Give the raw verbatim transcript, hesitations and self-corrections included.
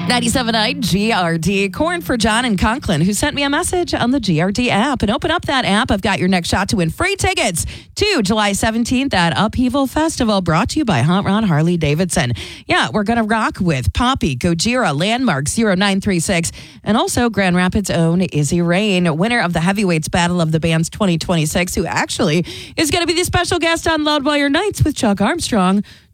ninety-seven point nine G R D. Corn for John in Conklin, who sent me a message on the G R D app. And open up that app. I've got your next shot to win free tickets to July seventeenth at Upheaval Festival, brought to you by Hot Rod Harley Davidson. Yeah, we're going to rock with Poppy, Gojira, Landmark zero nine three six, and also Grand Rapids' own Izzy Rain, winner of the Heavyweights Battle of the Bands twenty twenty-six, who actually is going to be the special guest on Loudwire Nights with Chuck Armstrong